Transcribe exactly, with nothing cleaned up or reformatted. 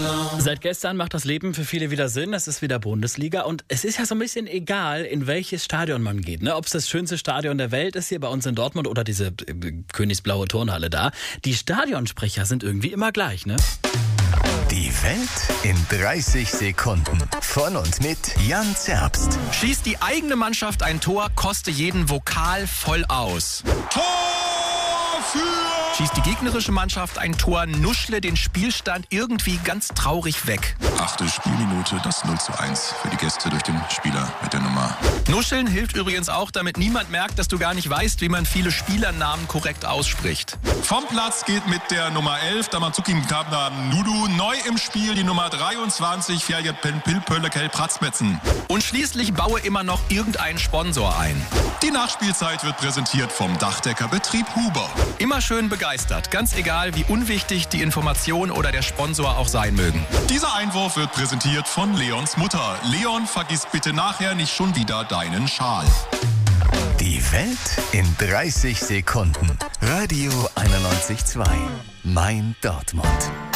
Seit gestern macht das Leben für viele wieder Sinn. Es ist wieder Bundesliga und es ist ja so ein bisschen egal, in welches Stadion man geht. Ne? Ob es das schönste Stadion der Welt ist hier bei uns in Dortmund oder diese äh, königsblaue Turnhalle da. Die Stadionsprecher sind irgendwie immer gleich, ne? Die Welt in dreißig Sekunden. Von und mit Jan Zerbst. Schießt die eigene Mannschaft ein Tor, koste jeden Vokal voll aus. Tor für... Schießt die gegnerische Mannschaft ein Tor, nuschle den Spielstand irgendwie ganz traurig weg. Achte Spielminute, das null zu eins für die Gäste durch den Spieler mit der Nummer. Nuscheln hilft übrigens auch, damit niemand merkt, dass du gar nicht weißt, wie man viele Spielernamen korrekt ausspricht. Vom Platz geht mit der Nummer elf, Damanzuki Mkabna Nudu, neu im Spiel die Nummer dreiundzwanzig, Fjalljet Pilpöllekel Pratzmetzen. Und schließlich baue immer noch irgendeinen Sponsor ein. Die Nachspielzeit wird präsentiert vom Dachdeckerbetrieb Huber. Immer schön begeistert, ganz egal, wie unwichtig die Information oder der Sponsor auch sein mögen. Dieser Einwurf wird präsentiert von Leons Mutter. Leon, vergiss bitte nachher nicht schon wieder deinen Schal. Die Welt in dreißig Sekunden. Radio einundneunzig Komma zwei. Mein Dortmund.